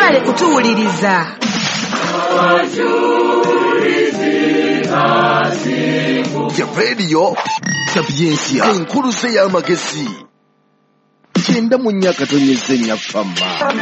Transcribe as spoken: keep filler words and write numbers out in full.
mwagale kutuwuliriza. Ya radio Sapiensia enkulu y'amagezi. Kyenda mu nnya katonyeza ennyafamma.